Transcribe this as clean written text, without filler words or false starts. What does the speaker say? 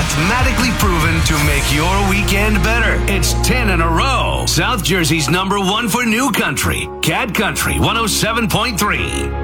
mathematically proven to make your weekend better. It's 10 in a row. South Jersey's #1 for new country. Cat Country 107.3.